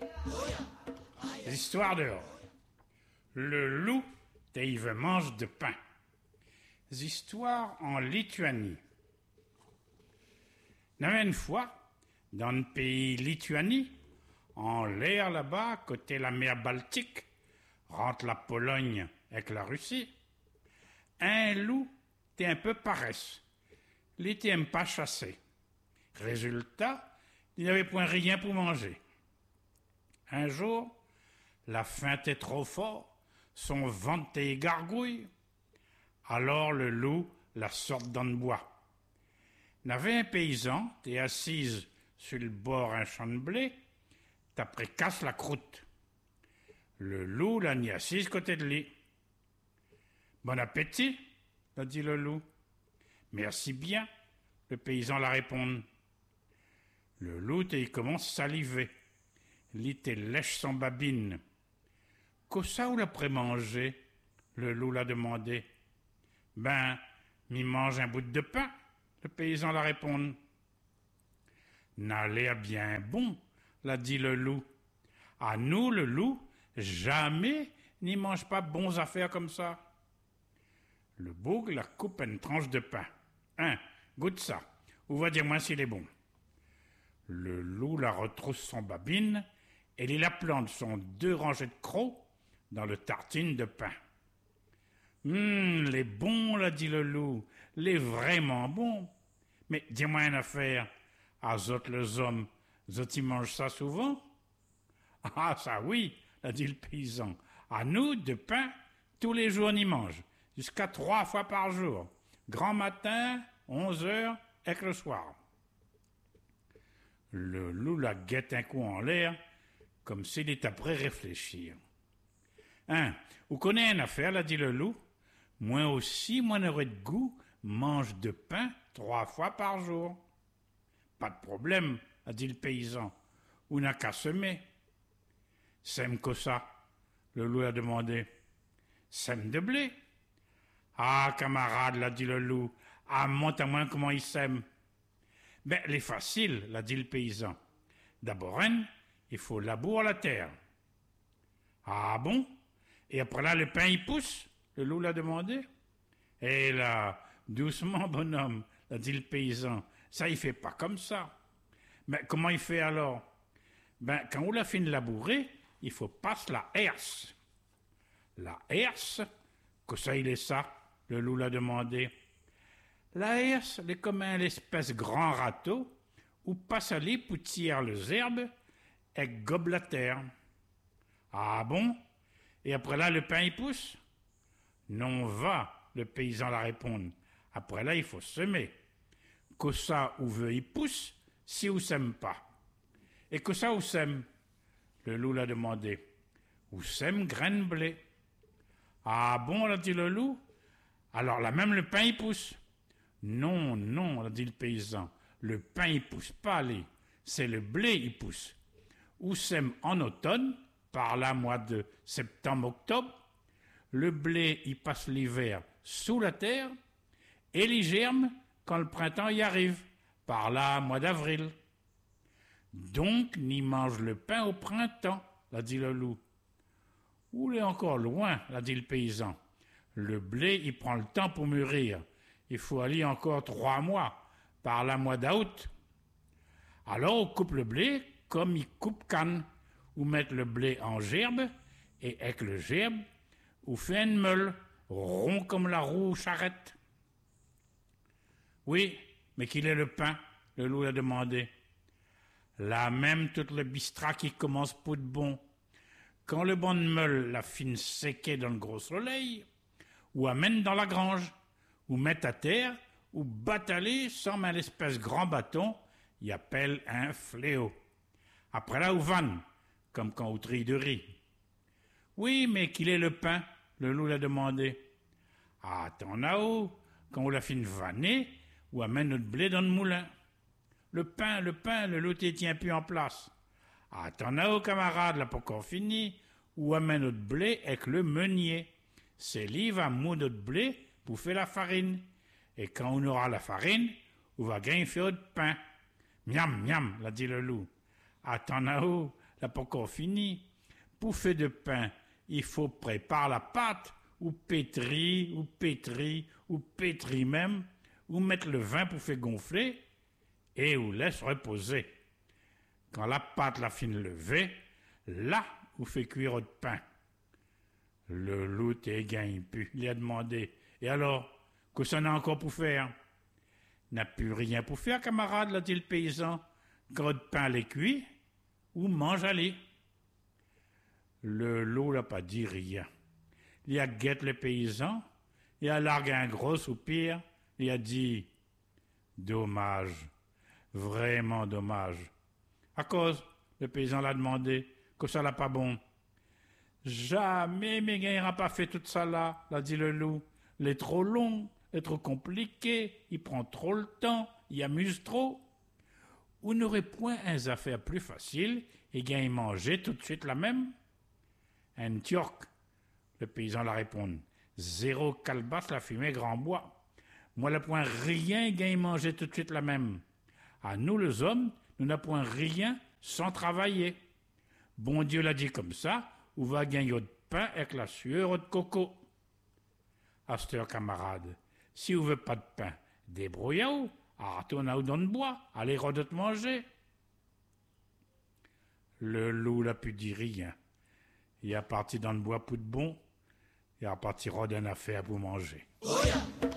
Histoire dehors. Le loup Yves mange de pain. Histoires en Lituanie. N'avait une fois, dans le pays Lituanie, en l'air là-bas, côté la mer Baltique, rentre la Pologne avec la Russie, un loup était un peu paresse. Il était même pas chassé. Résultat, il n'avait point rien pour manger. Un jour, la faim était trop forte, son ventre était gargouille. Alors le loup la sort dans le bois. Il y avait un paysan, était assise sur le bord un champ de blé, t'après casse la croûte. Le loup l'a mis assise côté de lui. Bon appétit, a dit le loup. Merci bien, le paysan la répond. Le loup, il commence à saliver. Il te lèche son babine. Qu'au ça ou l'après-manger, le loup l'a demandé. Ben, m'y mange un bout de pain, le paysan la répond. N'a l'air bien bon, l'a dit le loup. À nous, le loup, jamais n'y mange pas bons affaires comme ça. Le bouc la coupe une tranche de pain. Goûte ça, ou va dire moi s'il est bon. Le loup la retrousse son babine et il la plante son 2 rangées de crocs dans le tartine de pain. Les bons, l'a dit le loup, les vraiment bons. Mais dis-moi une affaire, à zot les hommes, zot ils mangent ça souvent? Ah, ça oui, l'a dit le paysan. À nous, de pain, tous les jours on y mange, jusqu'à 3 fois par jour. Grand matin, 11 heures, et le soir. Le loup la guette un coup en l'air, comme s'il était après réfléchir. Vous connaissez une affaire, l'a dit le loup. Moi aussi, moi n'aurais de goût, mange de pain 3 fois par jour. Pas de problème, a dit le paysan. Ou n'a qu'à semer. Sème que ça, le loup a demandé. Sème de blé. Ah, camarade, l'a dit le loup. Ah, monte à moi comment il sème. Ben, elle est facile, l'a dit le paysan. D'abord, il faut labourer la terre. Ah bon? Et après là, le pain, il pousse? Le loup l'a demandé. Et là, doucement, bonhomme, l'a dit le paysan. Ça, il fait pas comme ça. Mais comment il fait alors? Ben, quand on l'a fini de labourer, il faut passer la herse. La herse? Que ça, il est ça? Le loup l'a demandé. La herse, elle est comme un espèce grand râteau où passe à les poutières les herbes et gobe la terre. Ah bon? Et après là, le pain, il pousse? Non, va, le paysan la répond. Après là, il faut semer. Que ça, où veut, il pousse, si ou sème pas. Et que ça, où sème? Le loup l'a demandé. Où sème graine blé? Ah bon, l'a dit le loup? Alors là, même le pain, il pousse? Non, non, l'a dit le paysan. Le pain, il pousse pas, allez. C'est le blé, il pousse. Où sème en automne, par là, mois de septembre-octobre, le blé, il passe l'hiver sous la terre, et il germe quand le printemps y arrive, par là, mois d'avril. Donc, n'y mange le pain au printemps, l'a dit le loup. Où l'est encore loin, l'a dit le paysan. Le blé, il prend le temps pour mûrir. Il faut aller encore 3 mois, par là, mois d'août. Alors, on coupe le blé comme il coupe canne, ou mettre le blé en gerbe, et avec le gerbe, ou fait une meule, rond comme la roue charrette. Oui, mais qu'il est le pain, le loup a demandé. Là même, toute le bistra qui commence pour de bon. Quand le bon de meule la fine séquée dans le gros soleil, ou amène dans la grange, ou met à terre, ou bataler sans un espèce grand bâton, y appelle un fléau. Après là, ou vanne, comme quand on trille de riz. Oui, mais qu'il est le pain, le loup l'a demandé. Ah, t'en as où, quand on l'a fine vanner, ou amène notre blé dans le moulin. Le pain, le loup ne tient plus en place. Ah, t'en as où, camarade, là, pas encore fini, ou amène notre blé avec le meunier. C'est lui va mou notre blé pour faire la farine. Et quand on aura la farine, on va gagner faire de pain. Miam, miam, l'a dit le loup. Ah, t'en as où? là pas encore fini. Pour faire de pain, il faut préparer la pâte, ou pétrir, ou pétrir même, ou mettre le vin pour faire gonfler, et ou laisse reposer. Quand la pâte la fin levée, là, vous fait cuire votre pain. Le loup gagne plus. Il a demandé, et alors, que ça n'a encore pour faire? N'a plus rien pour faire, camarade, l'a dit le paysan. Quand votre pain les cuit, ou mange aller. Le loup n'a pas dit rien. Il a guetté le paysan, il a largué un gros soupir, il a dit « Dommage, vraiment dommage. » À cause, le paysan l'a demandé, que ça n'a pas bon. « Jamais mes gars n'ira pas fait tout ça là, l'a dit le loup. Il est trop long, il est trop compliqué, il prend trop le temps, il amuse trop. Ou n'aurait point un affaire plus facile et gagne manger tout de suite la même? » Un tchork. Le paysan la répond. Zéro calebasse la fumée grand bois. Moi, le point rien gagne manger tout de suite la même. À nous, les hommes, nous n'avons point rien sans travailler. Bon Dieu l'a dit comme ça, ou va gagner de pain avec la sueur de coco. À cette heure, camarade, si vous ne voulez pas de pain, débrouillez-vous, retournez-vous dans le bois, allez redire manger. Le loup n'a pu dire rien. Il est parti dans le bois pour de bon, il est parti redire une affaire pour manger. Oh yeah.